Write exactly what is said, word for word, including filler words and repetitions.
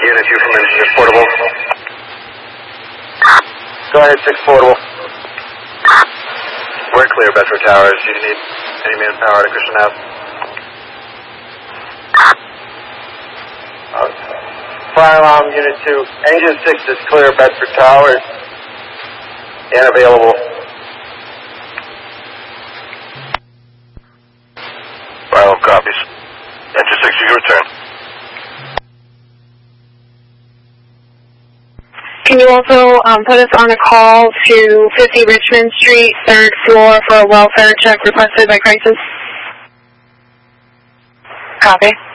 Unit two from Engineers Portable. Go ahead, six Portable. We're clear, Bedford Towers. Do you need any manpower to Christian Ave? Uh, fire alarm, Unit two. Engine six is clear, Bedford Towers. And available. Bravo copies. Engine six, you can return. Can you also um, put us on a call to fifty Richmond Street, third floor, for a welfare check requested by Crisis? Copy.